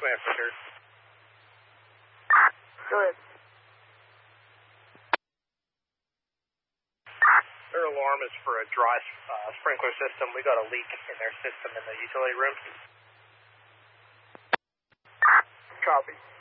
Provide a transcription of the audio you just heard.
command for sure. Go ahead. Their alarm is for a dry sprinkler system. We got a leak in their system in the utility room. Copy.